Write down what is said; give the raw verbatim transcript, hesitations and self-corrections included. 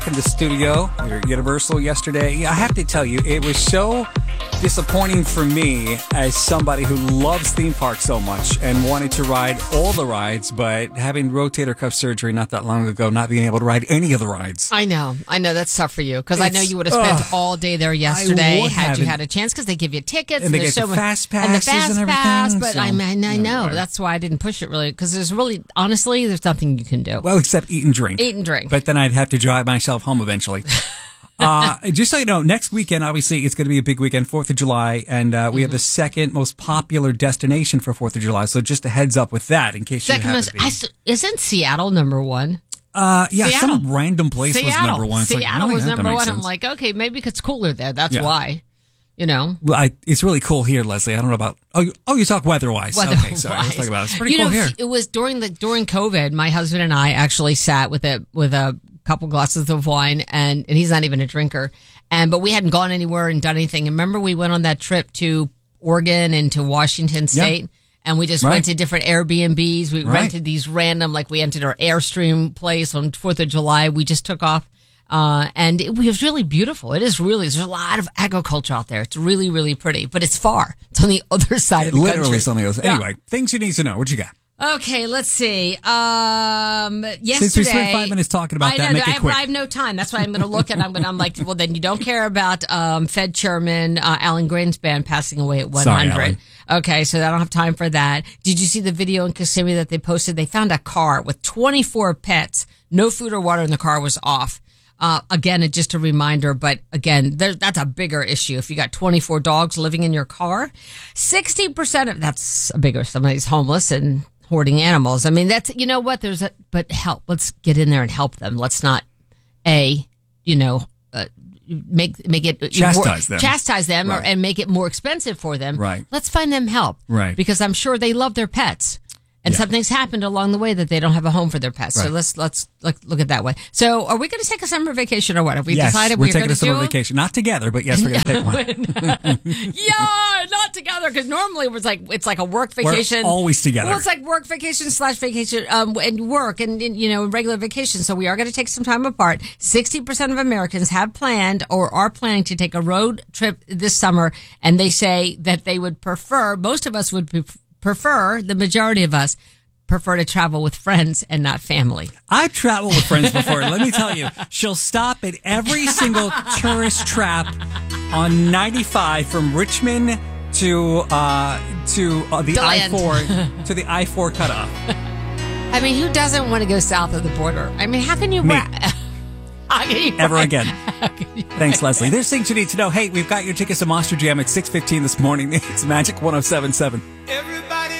In the studio, we were at Universal yesterday. I have to tell you, it was so disappointing for me as somebody who loves theme parks so much and wanted to ride all the rides, but having rotator cuff surgery not that long ago, not being able to ride any of the rides. I know. I know. That's tough for you because I know you would have spent uh, all day there yesterday had you had a chance because they give you tickets. And they get so the fast passes and, the fast and everything. Pass, but so, I, mean, I know. Right. That's why I didn't push it really because there's really, honestly, there's nothing you can do. Well, except eat and drink. Eat and drink. But then I'd have to drive myself home eventually. uh, just so you know, next weekend, obviously, it's going to be a big weekend, fourth of July, and uh, we mm-hmm. have the second most popular destination for fourth of July. So just a heads up with that in case second you most, haven't I, Isn't Seattle number one? Uh, yeah, Seattle. some random place Seattle. was number one. It's Seattle like, really? was That number one. sense. I'm like, okay, maybe it's cooler there. That's yeah. why. You know, well, I, it's really cool here, Leslie. I don't know about. Oh, you, oh, you talk weather-wise. Weather-wise. Okay, sorry. Let's talk about it. It's pretty you cool know, here. It was during the during COVID. My husband and I actually sat with a with a couple glasses of wine, and and he's not even a drinker. And but we hadn't gone anywhere and done anything. And remember, we went on that trip to Oregon and to Washington State. Yep. And we just right. rented different Airbnbs. We right. rented these random, like we entered our Airstream place on fourth of July. We just took off. Uh, and it was really beautiful. It is really, there's a lot of agriculture out there. It's really, really pretty, but it's far. It's on the other side of the Literally country. Literally on the other side. Yeah. Anyway, things you need to know. What you got? Okay, let's see. Um, yesterday, since we spent five minutes talking about I that, know, make I it have, quick. I have no time. That's why I'm going to look and I'm going. I'm like, well, then you don't care about um, Fed Chairman uh, Alan Greenspan passing away at one hundred. Sorry, Alan. Okay, so I don't have time for that. Did you see the video in Kissimmee that they posted? They found a car with twenty-four pets. No food or water in the car was off. Uh, again, it's just a reminder, but again, there, that's a bigger issue. If you got twenty-four dogs living in your car, sixty percent of that's a bigger. Somebody's homeless and hoarding animals. I mean, that's, you know what, there's a, but help, let's get in there and help them. Let's not, A, you know, uh, make, make it, chastise them, chastise them right. or, and make it more expensive for them. Right. Let's find them help. Right. Because I'm sure they love their pets. And yeah. something's happened along the way that they don't have a home for their pets. Right. So let's let's look, look at that way. So are we going to take a summer vacation or what? Have we yes, decided we're, we're taking going a to summer do vacation? Not together, but yes, we're going to take one. Yeah, not together because normally it was like it's like a work vacation. We're always together. Well, it's like work vacation slash vacation um, and work and, and you know regular vacation. So we are going to take some time apart. Sixty percent of Americans have planned or are planning to take a road trip this summer, and they say that they would prefer. Most of us would prefer. The majority of us. Prefer to travel with friends and not family. I've traveled with friends before. Let me tell you, she'll stop at every single tourist trap on ninety-five from Richmond to uh, to uh, the I four to the I four cutoff. I mean, who doesn't want to go south of the border? I mean, how can you? Me. Ra- how can you Ever ra- again. Thanks, Leslie. There's things you need to know. Hey, we've got your tickets to Monster Jam at six fifteen this morning. It's Magic one oh seven point seven.